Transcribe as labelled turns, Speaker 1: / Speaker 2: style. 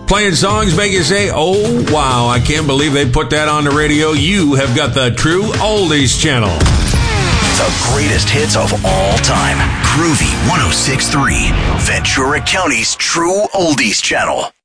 Speaker 1: Playing songs make you say, oh, wow, I can't believe they put that on the radio. You have got the True Oldies channel.
Speaker 2: The greatest hits of all time. Groovy 106.3, Ventura County's True Oldies channel.